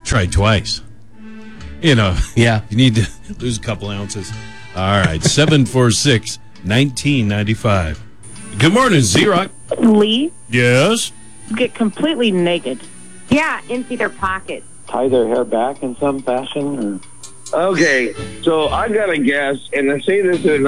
Tried twice. Yeah. You need to lose a couple ounces. All right, 746-1995. Good morning, Z-Rock. Lee, Yes? get completely naked. Yeah, empty their pockets. Tie their hair back in some fashion? Okay, so I got a guess, and I say this in